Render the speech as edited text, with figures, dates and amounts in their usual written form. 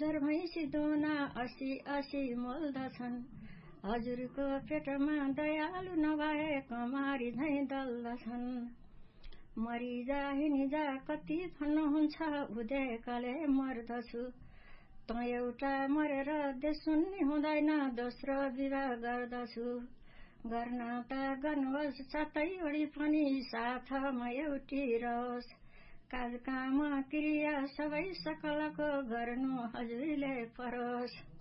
हजार भैँसी दुना 80 मोल्दछन्। हजुरको पेटमा दयालु नभए कमारी झैँ दल्दछन्। मरिजा हिँडिजा कति भन्नुहुन्छ उदेकले मर्दछु। त एउटा मरेर देश सुन्ने हुँदैन दोस्रो विवाह गर्दछु। गर्न त गर्नुहोस् सातै ओडी पनि साथमा एउटी रहोस्। काज काम क्रिया सबै सकलको गर्नु हजुरले परोस्।